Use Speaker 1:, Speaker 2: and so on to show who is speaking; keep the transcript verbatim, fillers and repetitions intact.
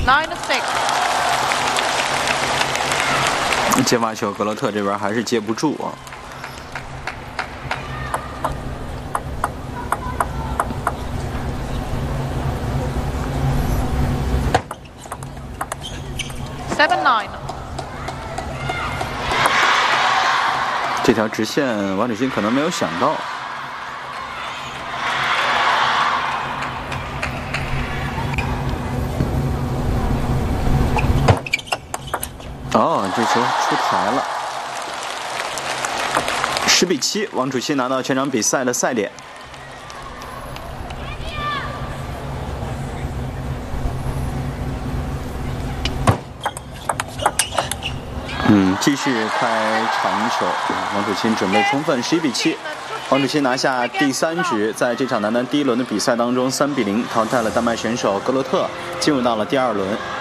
Speaker 1: nine six。
Speaker 2: 接发球，格洛特这边还是接不住啊。
Speaker 1: seven nine。
Speaker 2: 这条直线，王楚钦可能没有想到。哦，这球出台了。十比七，王楚钦拿到全场比赛的赛点。嗯，继续开长球，王楚钦准备充分，十一比七，王楚钦拿下第三局，在这场男单第一轮的比赛当中，三比零淘汰了丹麦选手格洛特，进入到了第二轮。